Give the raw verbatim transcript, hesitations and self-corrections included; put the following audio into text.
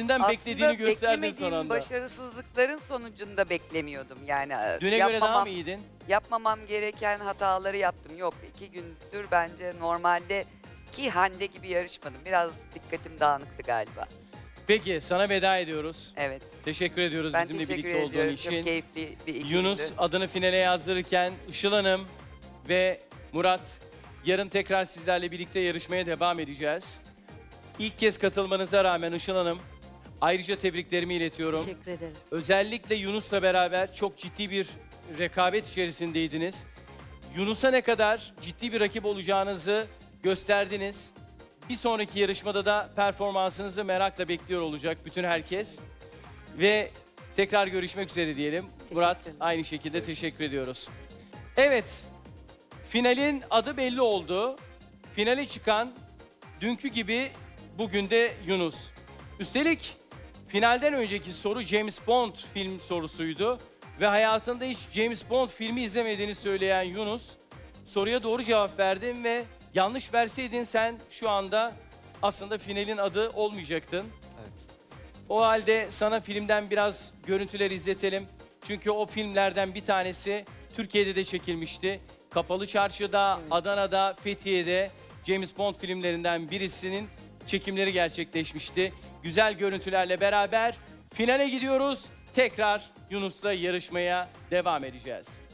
Benden beklediğini gösterdin son beklemediğim anda. başarısızlıkların sonucunda beklemiyordum. Yani e, Düne göre daha yapmamam- mı iyiydin? Yapmamam gereken hataları yaptım. Yok, iki gündür bence normalde ki Hande gibi yarışmadım. Biraz dikkatim dağınıktı galiba. Peki sana veda ediyoruz. Evet. Teşekkür ediyoruz Ben bizimle teşekkür birlikte olduğun ediyorum. için. Çok keyifli bir iki Yunus gündü. adını finale yazdırırken Işıl Hanım ve Murat, yarın tekrar sizlerle birlikte yarışmaya devam edeceğiz. İlk kez katılmanıza rağmen Işıl Hanım, ayrıca tebriklerimi iletiyorum. Teşekkür ederim. Özellikle Yunus'la beraber çok ciddi bir rekabet içerisindeydiniz. Yunus'a ne kadar ciddi bir rakip olacağınızı gösterdiniz. Bir sonraki yarışmada da performansınızı merakla bekliyor olacak bütün herkes. Ve tekrar görüşmek üzere diyelim. Murat, ederim. aynı şekilde teşekkür ediyoruz. Evet, finalin adı belli oldu. Finale çıkan dünkü gibi bugün de Yunus. Üstelik finalden önceki soru James Bond film sorusuydu. Ve hayatında hiç James Bond filmi izlemediğini söyleyen Yunus, soruya doğru cevap verdin ve yanlış verseydin sen şu anda aslında finalin adı olmayacaktın. Evet. O halde sana filmden biraz görüntüler izletelim. Çünkü o filmlerden bir tanesi Türkiye'de de çekilmişti. Kapalı Çarşı'da, Adana'da, Fethiye'de James Bond filmlerinden birisinin çekimleri gerçekleşmişti. Güzel görüntülerle beraber finale gidiyoruz. Tekrar Yunus'la yarışmaya devam edeceğiz.